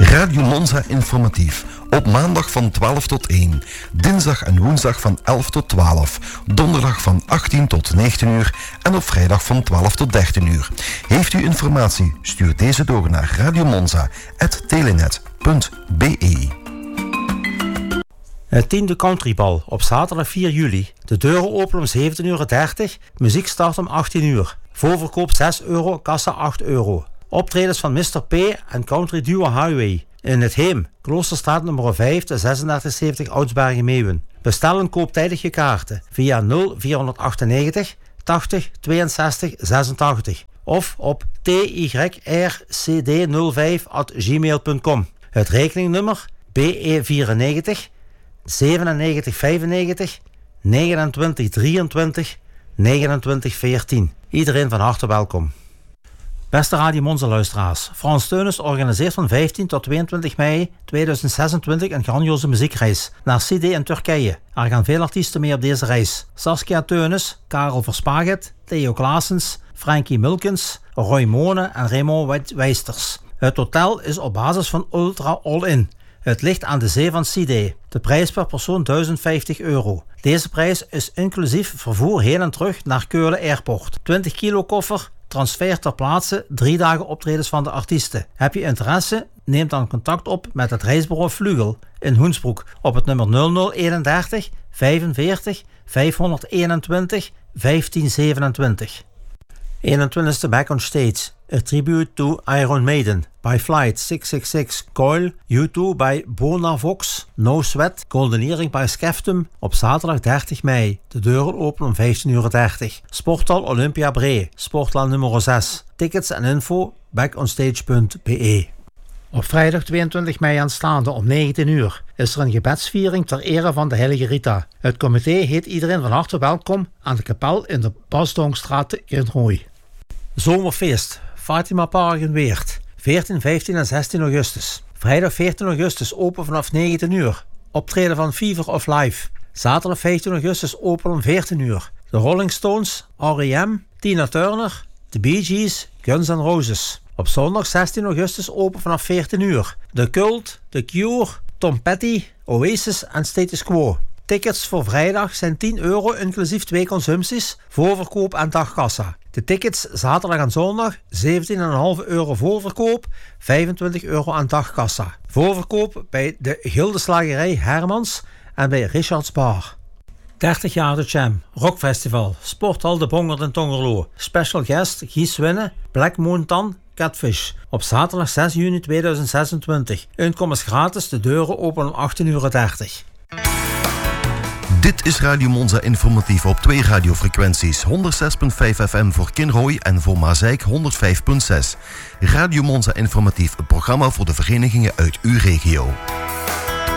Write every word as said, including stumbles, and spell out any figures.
Radio Monza informatief. Op maandag van twaalf tot één. Dinsdag en woensdag van elf tot twaalf. Donderdag van achttien tot negentien uur. En op vrijdag van twaalf tot dertien uur. Heeft u informatie? Stuur deze door naar radiomonza at telenet punt b e. Het tiende Countrybal op zaterdag vier juli. De deuren openen om zeventien uur dertig. Muziek start om achttien uur. Voorverkoop zes euro, kassa acht euro. Optredens van mister P en Country Duo Highway. In het Heem, Kloosterstraat nummer vijf, de zesendertig zeventig Oudsbergen-Meeuwen. Bestel en koop tijdig je kaarten via nul vier negentig tachtig tweeënzestig zesentachtig of op t y r c d nul vijf at gmail punt com. Het rekeningnummer B E vierennegentig zevenennegentig vijfennegentig negenentwintig drieëntwintig negenentwintig veertien. Iedereen van harte welkom. Beste Radio Monza luisteraars, Frans Teunis organiseert van vijftien tot tweeëntwintig mei tweeduizend zesentwintig een grandioze muziekreis naar Side in Turkije. Er gaan veel artiesten mee op deze reis. Saskia Teunis, Karel Verspaget, Theo Klaasens, Frankie Milkens, Roy Mone en Raymond Wijsters. Het hotel is op basis van Ultra All-In. Het ligt aan de zee van Side. De prijs per persoon duizend vijftig euro. Deze prijs is inclusief vervoer heen en terug naar Keulen Airport. twintig kilo koffer, transfer ter plaatse, drie dagen optredens van de artiesten. Heb je interesse? Neem dan contact op met het reisbureau Vlugel in Hoensbroek op het nummer nul nul eenendertig vijfenveertig vijfhonderdeenentwintig vijftien zevenentwintig. eenentwintigste Back on Stage. A tribute to Iron Maiden by Flight zes zes zes Coil, U twee by Bonavox, No Sweat, Golden Earring by Skeftum op zaterdag dertig mei. De deuren openen om vijftien uur dertig. Sporthal Olympia Bree, Sporthal nummer zes. Tickets en info backonstage punt b e. Op vrijdag tweeëntwintig mei aanstaande om negentien uur is er een gebedsviering ter ere van de heilige Rita. Het comité heet iedereen van harte welkom aan de kapel in de Basdongstraat in Rooi. Zomerfeest, Fatima Park in Weert, veertien, vijftien en zestien augustus. Vrijdag veertien augustus open vanaf negentien uur. Optreden van Fever of Life. Zaterdag vijftien augustus open om veertien uur. De Rolling Stones, R E M, Tina Turner, The Bee Gees, Guns N' Roses. Op zondag zestien augustus open vanaf veertien uur. The Cult, The Cure, Tom Petty, Oasis en Status Quo. Tickets voor vrijdag zijn tien euro inclusief twee consumpties, voorverkoop en dagkassa. De tickets zaterdag en zondag zeventien komma vijf euro voorverkoop, vijfentwintig euro aan dagkassa. Voorverkoop bij de Gildeslagerij Hermans en bij Richards Bar. dertig jaar de Jam, Rockfestival, Sporthal de Bongerd in Tongerlo. Special guest Gies Winne, Black Moon Tan, Catfish. Op zaterdag zes juni tweeduizend zesentwintig. Inkomens gratis, de deuren open om achttien uur dertig. Dit is Radio Monza informatief op twee radiofrequenties. honderdzes komma vijf F M voor Kinrooi en voor Mazeik honderdvijf komma zes. Radio Monza informatief, een programma voor de verenigingen uit uw regio.